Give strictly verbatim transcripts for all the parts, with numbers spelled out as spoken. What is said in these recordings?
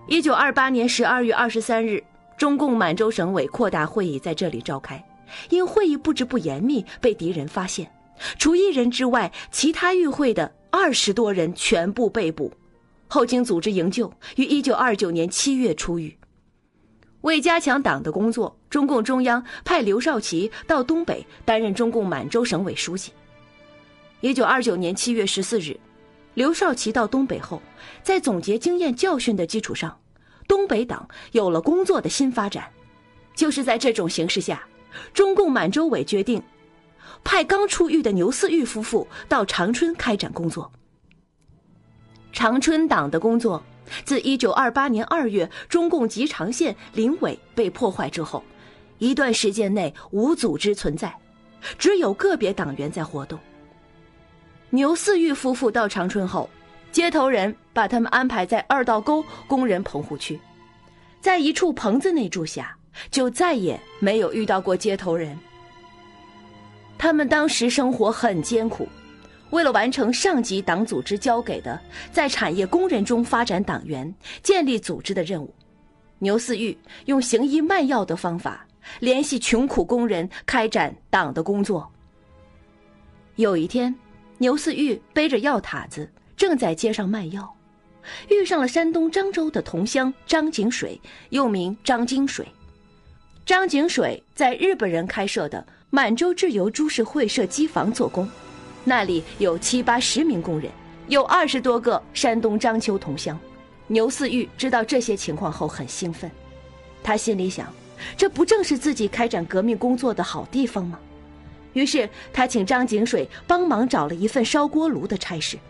一九二八年十二月二十三日，中共满洲省委扩大会议在这里召开，因会议布置不严密，被敌人发现。除一人之外，其他与会的二十多人全部被捕，后经组织营救，于一九二九年七月出狱。为加强党的工作，中共中央派刘少奇到东北担任中共满洲省委书记。一九二九年七月十四日，刘少奇到东北后，在总结经验教训的基础上，东北党有了工作的新发展。就是在这种形势下，中共满洲委决定派刚出狱的牛嗣玉夫妇到长春开展工作。长春党的工作自一九二八年二月中共吉长县临委被破坏之后，一段时间内无组织存在，只有个别党员在活动。牛嗣玉夫妇到长春后，接头人把他们安排在二道沟工人棚户区，在一处棚子内住下，就再也没有遇到过接头人。他们当时生活很艰苦，为了完成上级党组织交给的在产业工人中发展党员、建立组织的任务，牛嗣玉用行医卖药的方法联系穷苦工人开展党的工作。有一天，牛嗣玉背着药塔子正在街上卖药，遇上了山东漳州的同乡张景水，又名张金水。张景水在日本人开设的满洲制油株式会社机房做工，那里有七八十名工人，有二十多个山东章丘同乡。牛嗣玉知道这些情况后很兴奋，他心里想，这不正是自己开展革命工作的好地方吗？于是他请张景水帮忙找了一份烧锅炉的差事。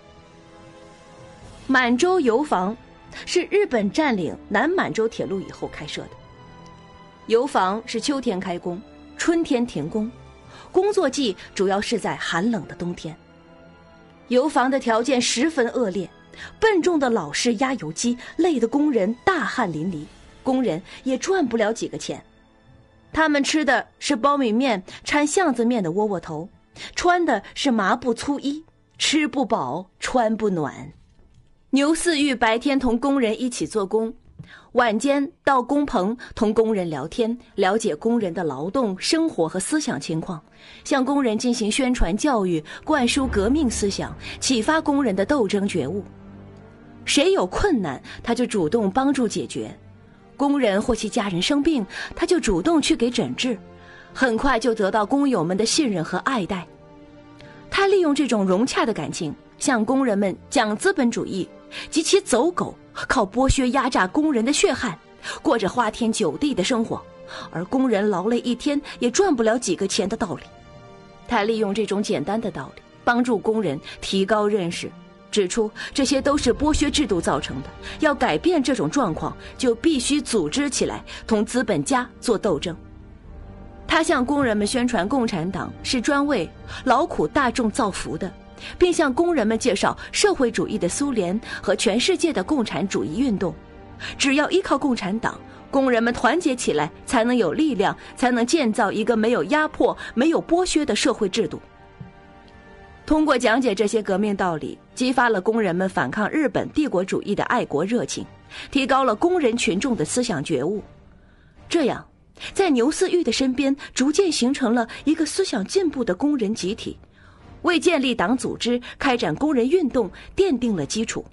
满洲油坊是日本占领南满洲铁路以后开设的，油坊是秋天开工，春天停工，工作季主要是在寒冷的冬天。油坊的条件十分恶劣，笨重的老式压油机累得工人大汗淋漓，工人也赚不了几个钱。他们吃的是苞米面掺巷子面的窝窝头，穿的是麻布粗衣，吃不饱穿不暖。牛嗣玉白天同工人一起做工，晚间到工棚同工人聊天，了解工人的劳动、生活和思想情况，向工人进行宣传教育，灌输革命思想，启发工人的斗争觉悟。谁有困难，他就主动帮助解决。工人或其家人生病，他就主动去给诊治，很快就得到工友们的信任和爱戴。他利用这种融洽的感情，向工人们讲资本主义及其走狗靠剥削压榨工人的血汗，过着花天酒地的生活，而工人劳累一天也赚不了几个钱的道理。他利用这种简单的道理，帮助工人提高认识，指出这些都是剥削制度造成的，要改变这种状况，就必须组织起来，同资本家做斗争。他向工人们宣传共产党是专为劳苦大众造福的，并向工人们介绍社会主义的苏联和全世界的共产主义运动。只要依靠共产党，工人们团结起来，才能有力量，才能建造一个没有压迫、没有剥削的社会制度。通过讲解这些革命道理，激发了工人们反抗日本帝国主义的爱国热情，提高了工人群众的思想觉悟。这样，在牛嗣玉的身边逐渐形成了一个思想进步的工人集体，为建立党组织、开展工人运动奠定了基础。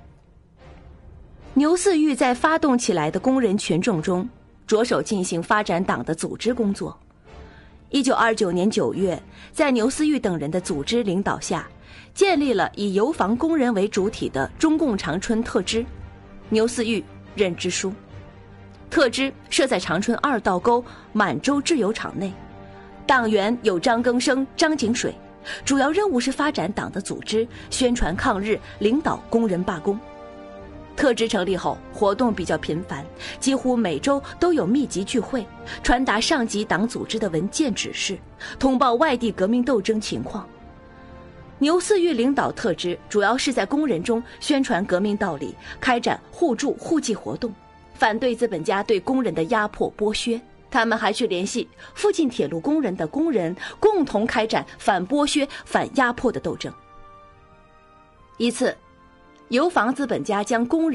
牛嗣玉在发动起来的工人群众中，着手进行发展党的组织工作。一九二九年九月，在牛嗣玉等人的组织领导下，建立了以油坊工人为主体的中共长春特支，牛嗣玉任支书。特支设在长春二道沟满洲制油厂内，党员有张庚生、张景水，主要任务是发展党的组织，宣传抗日，领导工人罢工。特支成立后，活动比较频繁，几乎每周都有密集聚会，传达上级党组织的文件指示，通报外地革命斗争情况。牛嗣玉领导特支，主要是在工人中宣传革命道理，开展互助互济活动，反对资本家对工人的压迫剥削。他们还去联系附近铁路工人的工人，共同开展反剥削、反压迫的斗争。一次，油坊资本家将工人